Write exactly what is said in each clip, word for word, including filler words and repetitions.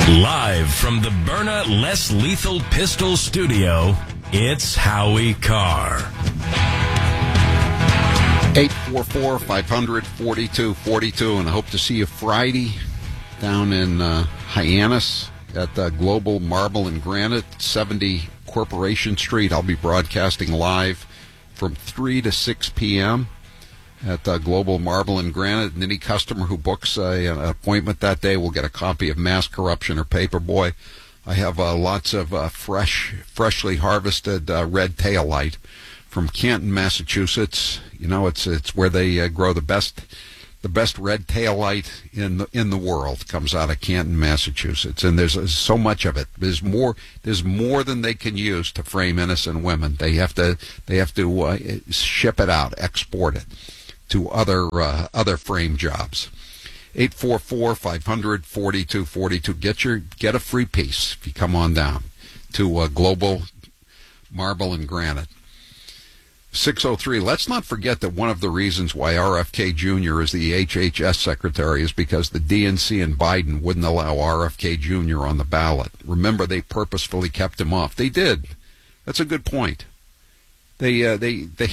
Live from the Byrna Less Lethal Pistol Studio, it's Howie Carr. eight four four, five hundred, forty-two forty-two, and I hope to see you Friday down in uh, Hyannis at uh, Global Marble and Granite, seventy Corporation Street. I'll be broadcasting live from three to six p.m. at uh, Global Marble and Granite, and any customer who books a, an appointment that day will get a copy of Mass Corruption or Paperboy. I have uh, lots of uh, fresh, freshly harvested uh, red taillight from Canton, Massachusetts. You know, it's it's where they uh, grow the best the best red taillight in the in the world. Comes out of Canton, Massachusetts, and there's uh, so much of it. There's more there's more than they can use to frame innocent women. They have to they have to uh, ship it out, export it to other uh, other frame jobs. eight four four, five hundred, forty-two forty-two. Get your get a free piece if you come on down to uh, Global Marble and Granite. six oh three. Let's not forget that one of the reasons why R F K Junior is the H H S secretary is because the D N C and Biden wouldn't allow R F K Junior on the ballot. Remember, they purposefully kept him off. They did. That's a good point. They uh, they they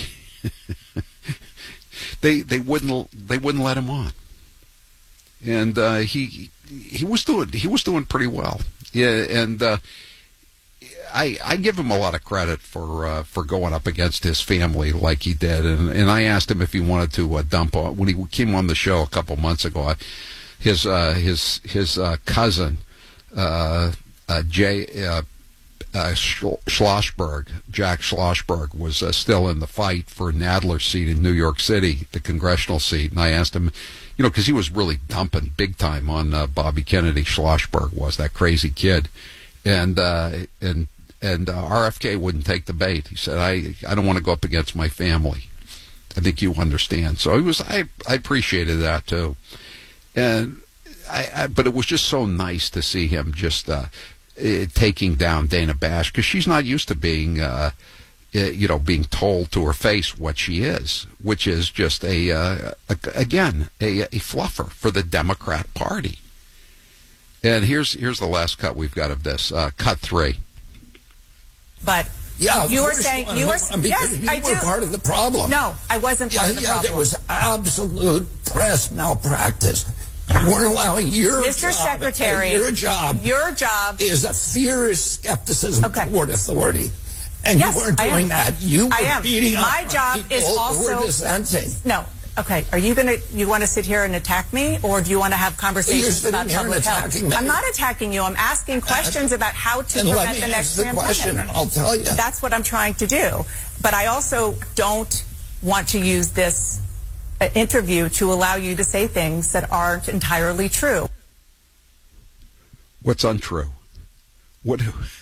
they they wouldn't they wouldn't let him on, and uh, he he was doing he was doing pretty well. Yeah, and. Uh, I, I give him a lot of credit for uh, for going up against his family like he did, and, and I asked him if he wanted to uh, dump on, when he came on the show a couple months ago. I, his uh, his his uh, cousin uh, uh, Jay uh, uh, Schlossberg, Jack Schlossberg, was uh, still in the fight for Nadler's seat in New York City, the congressional seat, and I asked him, you know, because he was really dumping big time on uh, Bobby Kennedy. Schlossberg was that crazy kid, and uh, and. And uh, R F K wouldn't take the bait. He said, I, I don't want to go up against my family. I think you understand. So he was, I, I appreciated that too. And I, I, but it was just so nice to see him just uh, uh, taking down Dana Bash, because she's not used to being, uh, uh, you know, being told to her face what she is, which is just a, uh, a again, a, a fluffer for the Democrat Party. And here's here's the last cut we've got of this, uh, cut three. But yeah, you were saying you were I mean, yes, you I were do. part of the problem. No, I wasn't part yeah, of the yeah, problem. There was absolute press malpractice. You weren't allowing your Mister job, Secretary, your job, your job is a fierce skepticism okay. toward authority, and yes, you weren't I doing am. that. You were I am. beating My up job people is also who were dissenting. No. Okay, are you going to, you want to sit here and attack me, or do you want to have conversations about public health? Me. I'm not attacking you. I'm asking questions uh, about how to and prevent the next the question, and I'll tell you. That's what I'm trying to do. But I also don't want to use this uh, interview to allow you to say things that aren't entirely true. What's untrue? What?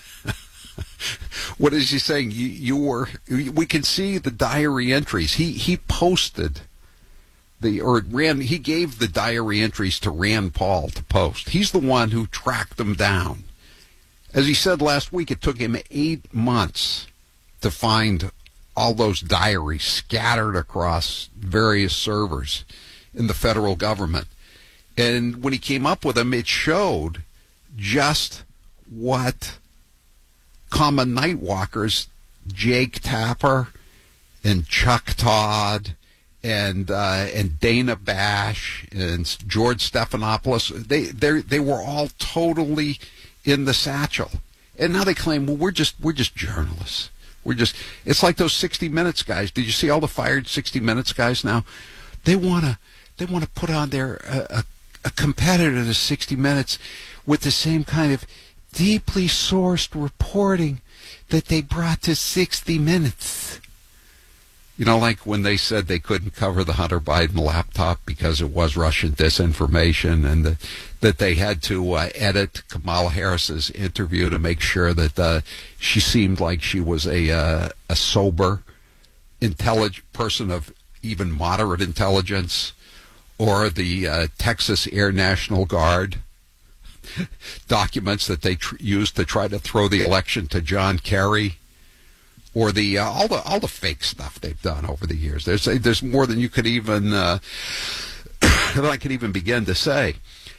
What is he saying? You, you were. We can see the diary entries. He he posted the or ran. He gave the diary entries to Rand Paul to post. He's the one who tracked them down. As he said last week, it took him eight months to find all those diaries scattered across various servers in the federal government. And when he came up with them, it showed just what common nightwalkers, Jake Tapper and Chuck Todd and uh, and Dana Bash and George Stephanopoulos, they they they were all totally in the satchel. And now they claim, well, we're just we're just journalists. We're just it's like those sixty minutes guys. Did you see all the fired sixty minutes guys now? They wanna they wanna put on their a, a, a competitor to sixty minutes with the same kind of deeply sourced reporting that they brought to sixty minutes. You know, like when they said they couldn't cover the Hunter Biden laptop because it was Russian disinformation, and the, that they had to uh, edit Kamala Harris's interview to make sure that uh, she seemed like she was a uh, a sober, intelligent person of even moderate intelligence, or the uh, Texas Air National Guard documents that they tr- used to try to throw the election to John Kerry, or the uh, all the all the fake stuff they've done over the years. There's there's more than you could even uh, than I could even begin to say.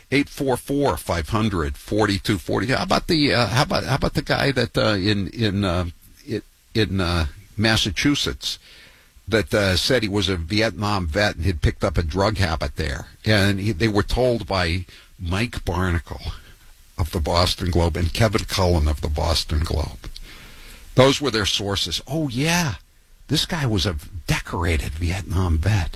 eight four four, five hundred, forty-two forty. How about the uh, how about how about the guy that uh, in in uh, in uh, Massachusetts that uh, said he was a Vietnam vet and had picked up a drug habit there, and he, they were told by Mike Barnacle of the Boston Globe and Kevin Cullen of the Boston Globe. Those were their sources. Oh yeah, this guy was a decorated Vietnam vet,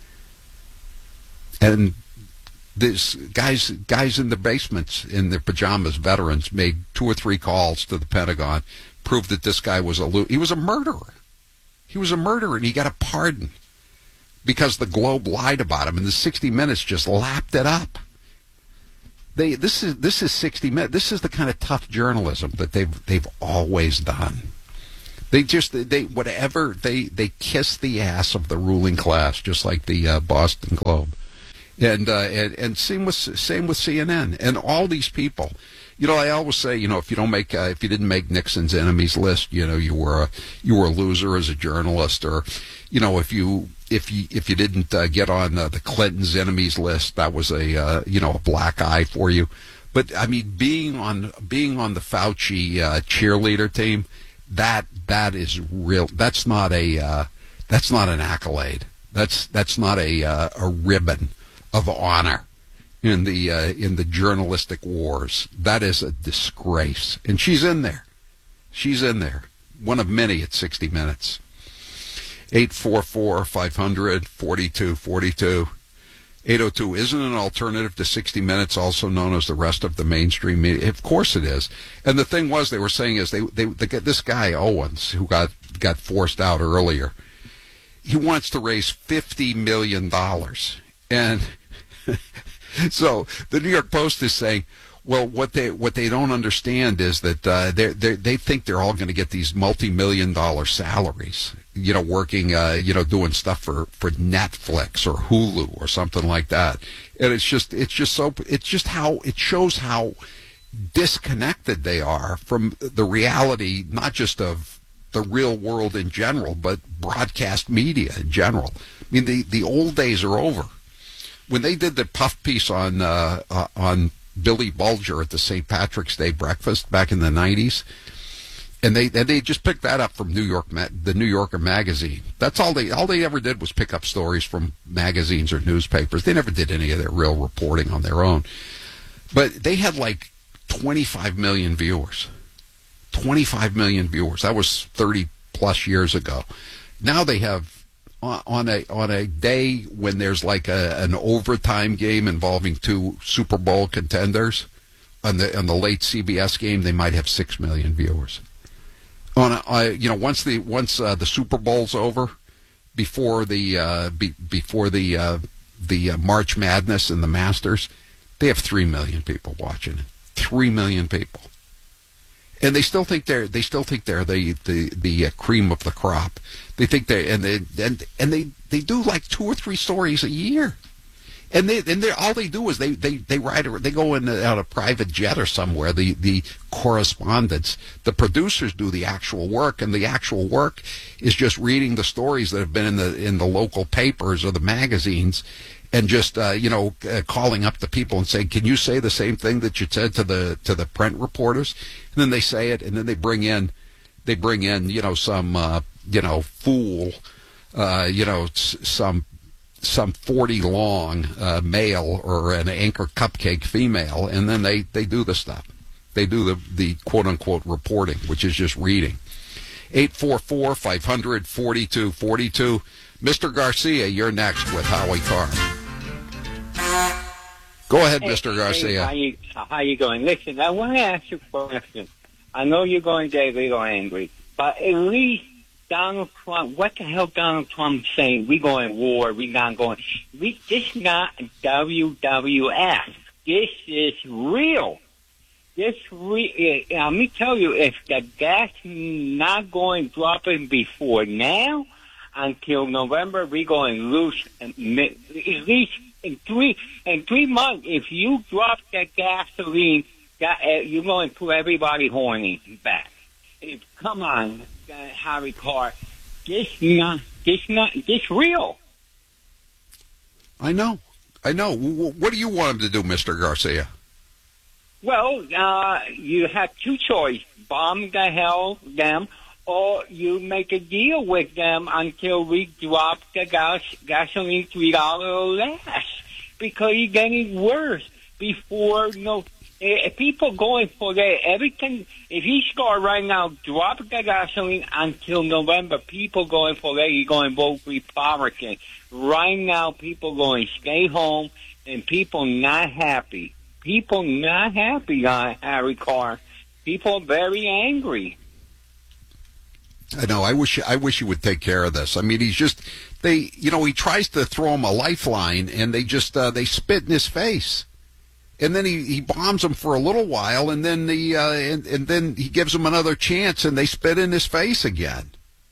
and this guys guys in the basements in their pajamas, veterans, made two or three calls to the Pentagon, proved that this guy was a he was a murderer. He was a murderer, and he got a pardon because the Globe lied about him, and the sixty minutes just lapped it up. They this is this is sixty minutes. This is the kind of tough journalism that they've they've always done. They just they whatever they they kiss the ass of the ruling class, just like the uh, Boston Globe. And, uh, and and same with same with C N N and all these people. You know, I always say, you know, if you don't make uh, if you didn't make Nixon's enemies list, you know, you were a you were a loser as a journalist, or, you know, if you if you if you didn't uh, get on uh, the Clinton's enemies list, that was a uh, you know a black eye for you. But I mean, being on being on the Fauci uh, cheerleader team, that that is real. That's not a uh, that's not an accolade. That's that's not a uh, a ribbon of honor in the uh, in the journalistic wars. That is a disgrace, and she's in there. She's in there. One of many at sixty minutes. eight four four, five hundred, forty-two forty-two. eight oh two isn't an alternative to sixty minutes, also known as the rest of the mainstream media. Of course it is. And the thing was, they were saying is they they, they get this guy Owens, who got got forced out earlier. He wants to raise fifty million dollars, and so the New York Post is saying, well, what they what they don't understand is that uh, they they think they're all going to get these multi-million dollar salaries, you know, working, uh, you know, doing stuff for, for Netflix or Hulu or something like that. And it's just it's just so it's just how it shows how disconnected they are from the reality, not just of the real world in general, but broadcast media in general. I mean, the the old days are over. When they did the puff piece on uh, uh, on Billy Bulger at the Saint Patrick's Day breakfast back in the nineties, and they and they just picked that up from New York, the New Yorker magazine. That's all they all they ever did was pick up stories from magazines or newspapers. They never did any of their real reporting on their own. But they had like twenty-five million viewers. twenty-five million viewers. That was thirty plus years ago. Now they have, on a on a day when there's like a, an overtime game involving two Super Bowl contenders, on the on the late C B S game, they might have six million viewers. On a, uh, you know, once the once uh, the Super Bowl's over, before the uh, be, before the uh, the uh, March Madness and the Masters, they have three million people watching it. Three million people. And they still think they're they still think they're the the the uh, cream of the crop. They think they and they and and they, they do like two or three stories a year, and they and they all they do is they they they ride they go in on a private jet or somewhere. The the correspondents, the producers do the actual work, and the actual work is just reading the stories that have been in the in the local papers or the magazines. And just uh, you know, uh, calling up the people and saying, "Can you say the same thing that you said to the to the print reporters?" And then they say it, and then they bring in, they bring in, you know, some uh, you know fool, uh, you know, s- some some forty long uh, male or an anchor cupcake female, and then they, they do the stuff. They do the the quote unquote reporting, which is just reading. eight four four, five hundred, forty-two forty-two. Mister Garcia, you're next with Howie Carr. Go ahead, hey, Mister Garcia. Hey, how you how you going? Listen, I want to ask you a question. I know you're going to get a little angry, but at least Donald Trump, what the hell Donald Trump saying? We going war, we not going. We, this is not W W F. This is real. This re, uh, let me tell you, if the gas not going dropping before now, until November, we're going to lose at least in three in three months. If you drop that gasoline, that, uh, you're going to put everybody horny back. If, come on, uh, Harry Carr, this not this not this real. I know, I know. What do you want him to do, Mister Garcia? Well, uh, you have two choices. Bomb the hell them, or you make a deal with them until we drop the gas, gasoline three dollars or less. Because it's getting worse. Before, you know, if people going for that, everything, if he start right now, drop the gasoline until November, people going for that, you're going to vote Republican. Right now, people going to stay home, and people not happy. People not happy on Harry Carr. People are very angry. I know. I wish. I wish he would take care of this. I mean, he's just. They, you know, he tries to throw him a lifeline, and they just uh, they spit in his face, and then he, he bombs him for a little while, and then the uh, and, and then he gives him another chance, and they spit in his face again.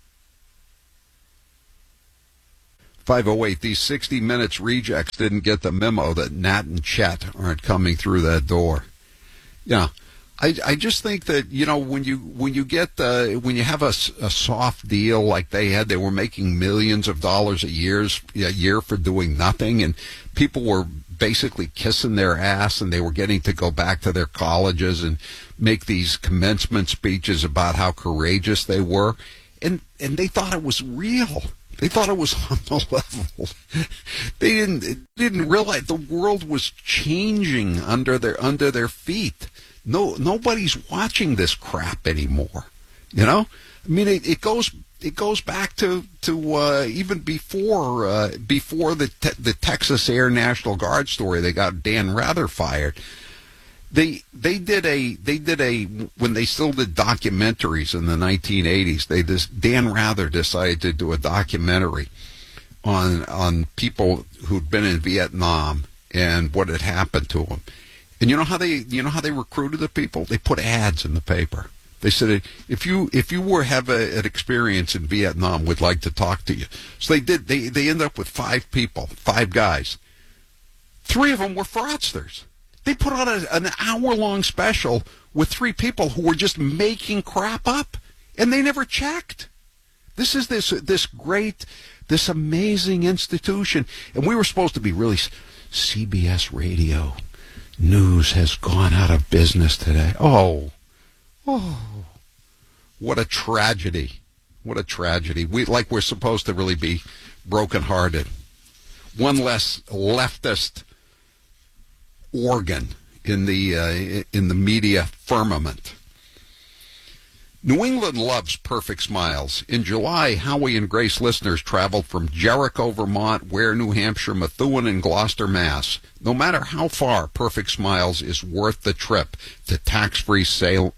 five oh eight. These sixty Minutes rejects didn't get the memo that Nat and Chet aren't coming through that door. Yeah. I, I just think that, you know, when you when you get the when you have a, a soft deal like they had, they were making millions of dollars a years a year for doing nothing, and people were basically kissing their ass, and they were getting to go back to their colleges and make these commencement speeches about how courageous they were, and and they thought it was real. They thought it was on the level. They didn't didn't realize the world was changing under their under their feet. No, nobody's watching this crap anymore. You know, I mean, it, it goes it goes back to to uh, even before uh, before the te- the Texas Air National Guard story. They got Dan Rather fired. They they did a they did a when they still did documentaries in the nineteen eighties. They this Dan Rather decided to do a documentary on on people who'd been in Vietnam and what had happened to them. And you know how they you know how they recruited the people? They put ads in the paper. They said, if you if you were have a, an experience in Vietnam, we'd like to talk to you. So they did. They they ended up with five people, five guys. Three of them were fraudsters. They put on a, an hour-long special with three people who were just making crap up, and they never checked. This is this this great, this amazing institution, and we were supposed to be really C B S Radio. News has gone out of business today. Oh, oh, what a tragedy. What a tragedy. We like we're supposed to really be brokenhearted. One less leftist organ in the uh, in the media firmament. New England loves perfect smiles. In July, Howie and Grace listeners traveled from Jericho, Vermont, Ware, New Hampshire, Methuen, and Gloucester, Mass. No matter how far, Perfect Smiles is worth the trip to tax-free sale,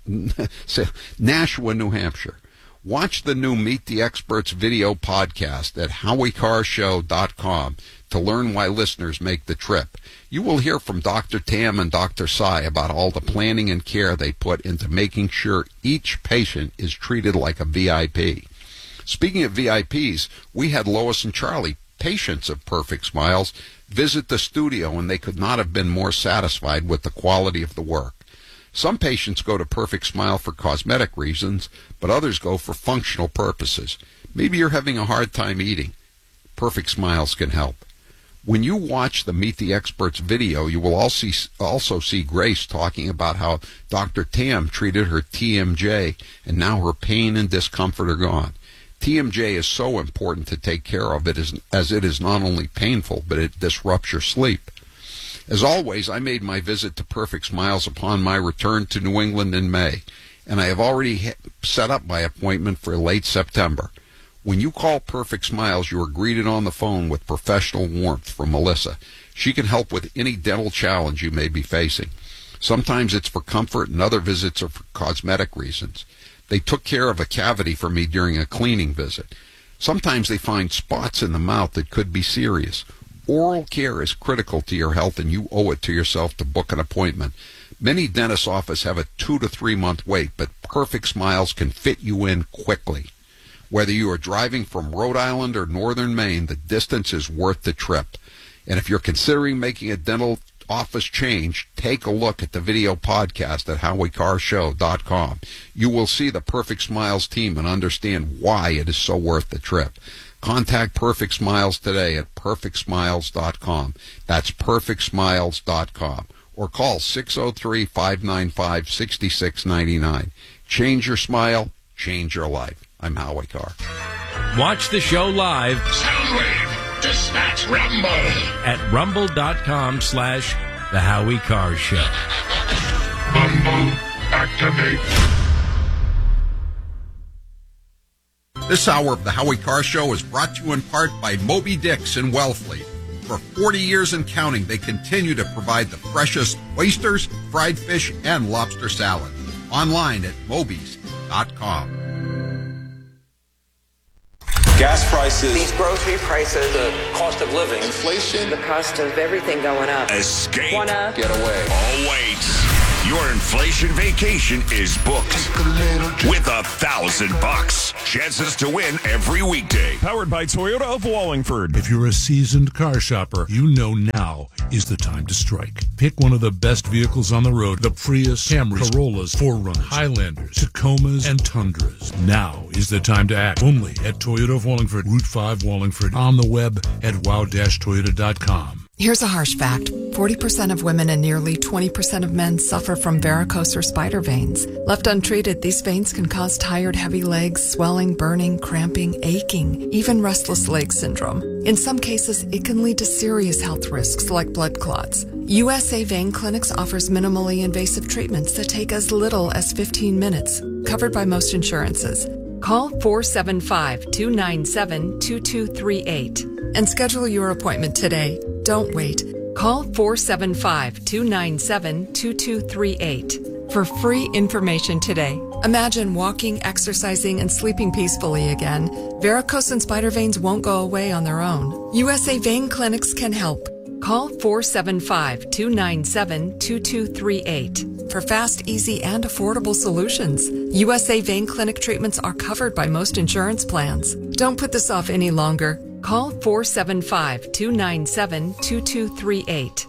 Nashua, New Hampshire. Watch the new Meet the Experts video podcast at howie carr show dot com to learn why listeners make the trip. You will hear from Doctor Tam and Doctor Sai about all the planning and care they put into making sure each patient is treated like a V I P. Speaking of V I Ps, we had Lois and Charlie, patients of Perfect Smiles, visit the studio, and they could not have been more satisfied with the quality of the work. Some patients go to Perfect Smile for cosmetic reasons, but others go for functional purposes. Maybe you're having a hard time eating. Perfect Smiles can help. When you watch the Meet the Experts video, you will also see, also see Grace talking about how Doctor Tam treated her T M J, and now her pain and discomfort are gone. T M J is so important to take care of, it as, as it is not only painful, but it disrupts your sleep. As always, I made my visit to Perfect Smiles upon my return to New England in May, and I have already set up my appointment for late September. When you call Perfect Smiles, you are greeted on the phone with professional warmth from Melissa. She can help with any dental challenge you may be facing. Sometimes it's for comfort, and other visits are for cosmetic reasons. They took care of a cavity for me during a cleaning visit. Sometimes they find spots in the mouth that could be serious. Oral care is critical to your health, and you owe it to yourself to book an appointment. Many dentist offices have a two to three month wait, but Perfect Smiles can fit you in quickly. Whether you are driving from Rhode Island or northern Maine, the distance is worth the trip. And if you're considering making a dental office change, take a look at the video podcast at howie carr show dot com. You will see the Perfect Smiles team and understand why it is so worth the trip. Contact Perfect Smiles today at perfect smiles dot com. That's perfect smiles dot com. Or call six oh three, five nine five, six six nine nine. Change your smile, change your life. I'm Howie Carr. Watch the show live. Soundwave, dispatch Rumble. At rumble.com slash The Howie Carr Show. Rumble, activate. This hour of the Howie Carr Show is brought to you in part by Moby Dick's in Wellfleet. For forty years and counting, they continue to provide the freshest oysters, fried fish, and lobster salad. Online at mobies dot com. Gas prices, these grocery prices, the cost of living, inflation, the cost of everything going up. Escape. Wanna get away. Oh, wait. Your inflation vacation is booked with a thousand bucks. Chances to win every weekday. Powered by Toyota of Wallingford. If you're a seasoned car shopper, you know now is the time to strike. Pick one of the best vehicles on the road. The Prius, Camrys, Corollas, four runners, Highlanders, Tacomas, and Tundras. Now is the time to act. Only at Toyota of Wallingford, Route five Wallingford. On the web at wow dash toyota dot com. Here's a harsh fact. forty percent of women and nearly twenty percent of men suffer from varicose or spider veins. Left untreated, these veins can cause tired, heavy legs, swelling, burning, cramping, aching, even restless leg syndrome. In some cases, it can lead to serious health risks like blood clots. U S A Vein Clinics offers minimally invasive treatments that take as little as fifteen minutes, covered by most insurances. Call four seven five, two nine seven, two two three eight and schedule your appointment today. Don't wait. Call four seven five, two nine seven, two two three eight for free information today. Imagine walking, exercising, and sleeping peacefully again. Varicose and spider veins won't go away on their own. U S A Vein Clinics can help. Call four seven five, two nine seven, two two three eight for fast, easy, and affordable solutions. U S A Vein Clinic treatments are covered by most insurance plans. Don't put this off any longer. Call four seven five, two nine seven, two two three eight.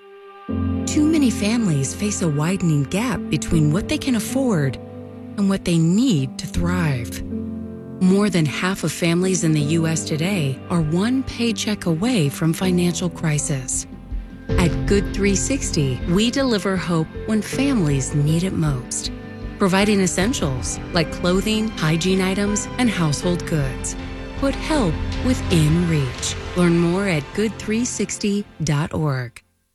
Too many families face a widening gap between what they can afford and what they need to thrive. More than half of families in the U S today are one paycheck away from financial crisis. At Good three sixty, we deliver hope when families need it most, providing essentials like clothing, hygiene items, and household goods. Put help within reach. Learn more at good three sixty dot org.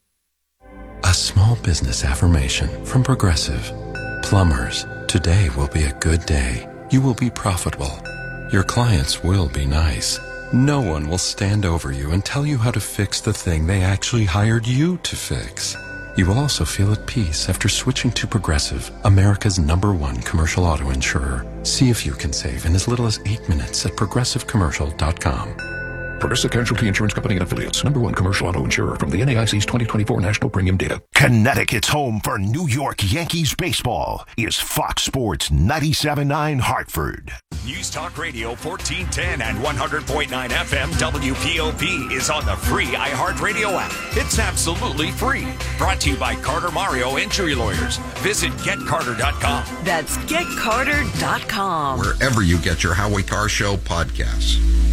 A small business affirmation from Progressive. Plumbers, today will be a good day. You will be profitable. Your clients will be nice. No one will stand over you and tell you how to fix the thing they actually hired you to fix. You will also feel at peace after switching to Progressive, America's number one commercial auto insurer. See if you can save in as little as eight minutes at progressive commercial dot com. Progressive Casualty Insurance Company and Affiliates. Number one commercial auto insurer from the N A I C's twenty twenty-four National Premium Data. Connecticut's home for New York Yankees baseball is Fox Sports ninety-seven point nine Hartford. News Talk Radio fourteen ten and one hundred point nine F M W P O P is on the free iHeartRadio app. It's absolutely free. Brought to you by Carter Mario Injury Lawyers. Visit get carter dot com. That's get carter dot com. Wherever you get your Howie Carr Show podcasts.